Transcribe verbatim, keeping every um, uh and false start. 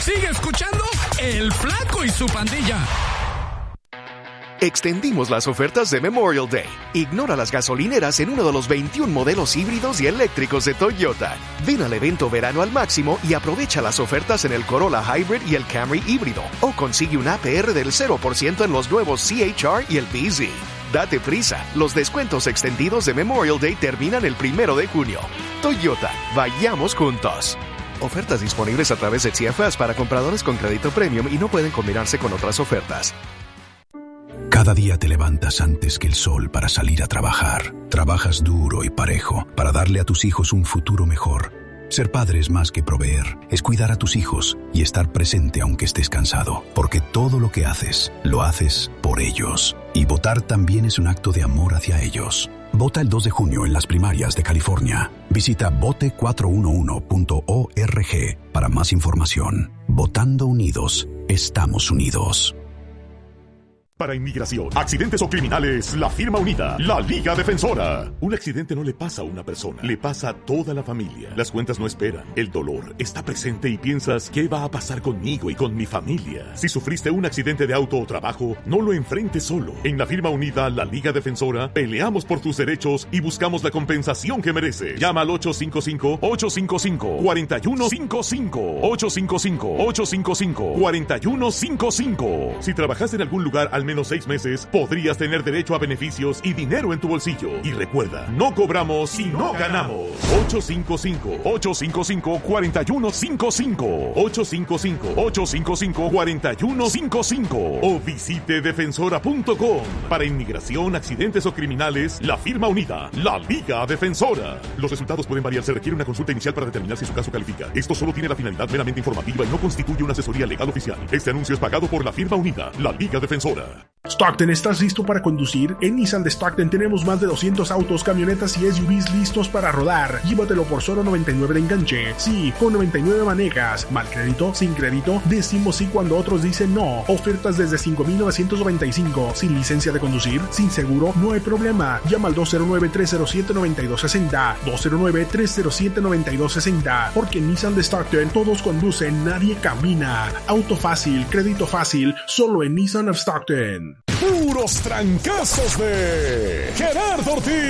Sigue escuchando El Flaco y su pandilla. Extendimos las ofertas de Memorial Day. Ignora las gasolineras en uno de los veintiún modelos híbridos y eléctricos de Toyota. Ven al evento Verano al Máximo y aprovecha las ofertas en el Corolla Hybrid y el Camry híbrido. O consigue un A P R del cero por ciento en los nuevos C H R y el P Z. Date prisa, los descuentos extendidos de Memorial Day terminan el primero de junio. Toyota, vayamos juntos. Ofertas disponibles a través de C F S para compradores con crédito premium y no pueden combinarse con otras ofertas. Cada día te levantas antes que el sol para salir a trabajar. Trabajas duro y parejo para darle a tus hijos un futuro mejor. Ser padre es más que proveer, es cuidar a tus hijos y estar presente aunque estés cansado. Porque todo lo que haces, lo haces por ellos. Y votar también es un acto de amor hacia ellos. Vota el dos de junio en las primarias de California. Visita vote cuatro uno uno punto org para más información. Votando unidos, estamos unidos. Para inmigración, accidentes o criminales, la firma unida, la Liga Defensora. Un accidente no le pasa a una persona, le pasa a toda la familia. Las cuentas no esperan, el dolor está presente y piensas, ¿qué va a pasar conmigo y con mi familia? Si sufriste un accidente de auto o trabajo, no lo enfrentes solo. En la firma unida, la Liga Defensora, peleamos por tus derechos y buscamos la compensación que merece. Llama al ocho cinco cinco, ocho cinco cinco, cuatro uno cinco cinco, ocho cinco cinco, ocho cinco cinco, cuatro uno cinco cinco. Si trabajaste en algún lugar al menos seis meses, podrías tener derecho a beneficios y dinero en tu bolsillo. Y recuerda, no cobramos si no ganamos. ocho cinco cinco, ocho cinco cinco, cuatro uno cinco cinco, ocho cinco cinco, ocho cinco cinco, cuatro uno cinco cinco o visite defensora punto com. Para inmigración, accidentes o criminales, la firma unida, la Liga Defensora. Los resultados pueden variar, se requiere una consulta inicial para determinar si su caso califica. Esto solo tiene la finalidad meramente informativa y no constituye una asesoría legal oficial. Este anuncio es pagado por la firma unida, la Liga Defensora. Stockton, ¿estás listo para conducir? En Nissan de Stockton tenemos más de doscientos autos, camionetas y S U Vs listos para rodar. Llévatelo por solo noventa y nueve de enganche. Sí, con noventa y nueve manejas. Mal crédito, sin crédito, decimos sí cuando otros dicen no. Ofertas desde cinco mil novecientos noventa y cinco. Sin licencia de conducir, sin seguro, no hay problema. Llama al dos cero nueve, tres cero siete, nueve dos seis cero. dos cero nueve, tres cero siete, nueve dos seis cero. Porque en Nissan de Stockton todos conducen, nadie camina. Auto fácil, crédito fácil, solo en Nissan of Stockton. Puros trancazos de Gerardo Ortiz.